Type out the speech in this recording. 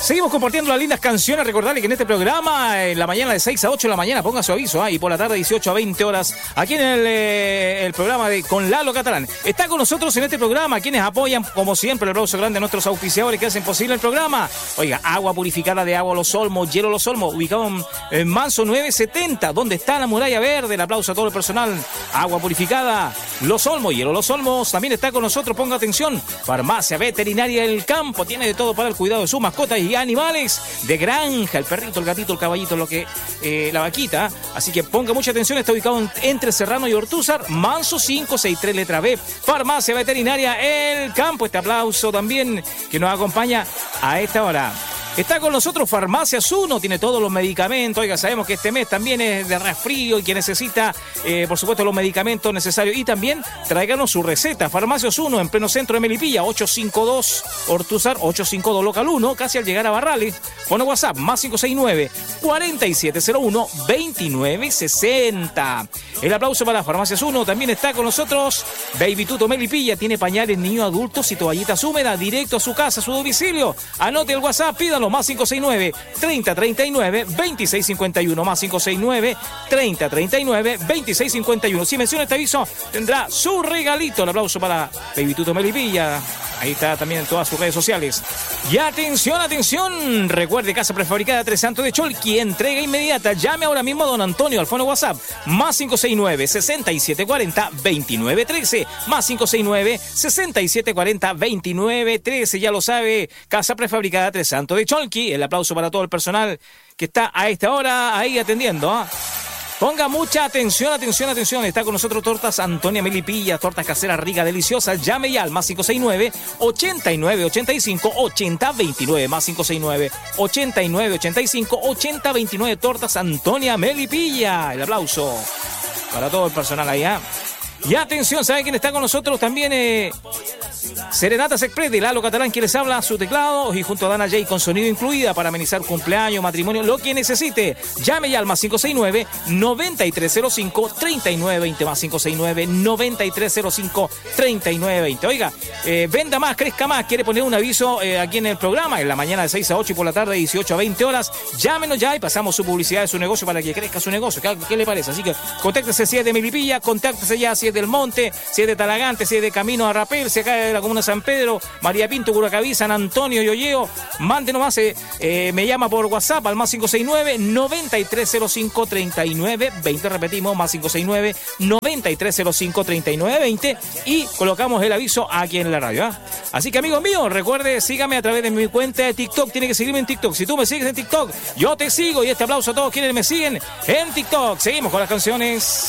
Seguimos compartiendo las lindas canciones. Recordarle que en este programa, en la mañana de 6 a 8 de la mañana, ponga su aviso, y por la tarde 18 a 20 horas, aquí en el programa de Con Lalo Catalán. Está con nosotros en este programa quienes apoyan, como siempre, el aplauso grande a nuestros auspiciadores que hacen posible el programa. Oiga, agua purificada de Agua Los Olmos, Hielo Los Olmos, ubicado en Manso 970, donde está la muralla verde. El aplauso a todo el personal. Agua purificada, Los Olmos, Hielo Los Olmos. También está con nosotros, ponga atención, Farmacia Veterinaria del Campo. Tiene de todo para el cuidado de sus mascotas y animales de granja, el perrito, el gatito, el caballito, la vaquita. Así que ponga mucha atención. Está ubicado entre Serrano y Ortúzar, Manso 563 letra B. Farmacia Veterinaria El Campo. Este aplauso también que nos acompaña a esta hora. Está con nosotros Farmacias 1, tiene todos los medicamentos. Oiga, sabemos que este mes también es de resfrío y que necesita, por supuesto, los medicamentos necesarios. Y también tráiganos su receta. Farmacias 1, en pleno centro de Melipilla, 852 Ortúzar, 852 Local 1, casi al llegar a Barrales. Pone WhatsApp, más 569-4701-2960. El aplauso para Farmacias 1. También está con nosotros Baby Tuto Melipilla. Tiene pañales niños adultos y toallitas húmedas directo a su casa, a su domicilio. Anote el WhatsApp, pídalo. Más 569-3039-2651. Más 569-3039-2651. Si menciona este aviso, tendrá su regalito. El aplauso para Baby Tuto Melipilla. Ahí está también en todas sus redes sociales. Y atención, atención. Recuerde, Casa Prefabricada Tres Santos de Cholqui. Entrega inmediata. Llame ahora mismo a don Antonio al fono WhatsApp. Más 569-6740-2913. Más 569-6740-2913. Ya lo sabe, Casa Prefabricada Tres Santos de Cholqui. El aplauso para todo el personal que está a esta hora ahí atendiendo. Ponga mucha atención, atención, atención. Está con nosotros Tortas Antonia Melipilla, tortas caseras ricas, deliciosas. Llame ya al más 569-8985-8029. Más 569-8985-8029. Tortas Antonia Melipilla. El aplauso para todo el personal allá. Y atención, ¿sabe quién está con nosotros también? Serenatas Express de Lalo Catalán, que les habla, su teclado, y junto a Dana J con sonido incluida para amenizar cumpleaños, matrimonio, lo que necesite. Llame ya al más 569-9305-3920. Más 569-9305-3920. Oiga, venda más, crezca más. Quiere poner un aviso aquí en el programa, en la mañana de 6 a 8 y por la tarde de 18 a 20 horas. Llámenos ya y pasamos su publicidad de su negocio para que crezca su negocio. ¿Qué le parece? Así que contáctese si es de Melipilla, contáctese ya si es del Monte, si es de Talagante, si es de Camino a Rapel, si acá de la comuna de San Pedro, María Pinto, Curacaví, San Antonio, Yoyeo. Mande nomás, me llama por WhatsApp al más 569-9305-3920. Repetimos, más 569-9305-3920 y colocamos el aviso aquí en la radio. Así que, amigos míos, recuerde, sígame a través de mi cuenta de TikTok. Tiene que seguirme en TikTok. Si tú me sigues en TikTok, yo te sigo. Y este aplauso a todos quienes me siguen en TikTok. Seguimos con las canciones.